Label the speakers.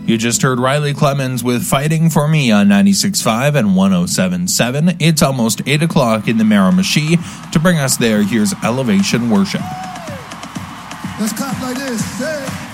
Speaker 1: You just heard Riley Clemens with Fighting for Me on 96.5 and 107.7. It's almost 8 o'clock in the Miramichi. To bring us there, here's Elevation Worship.
Speaker 2: Let's clap like this. Hey.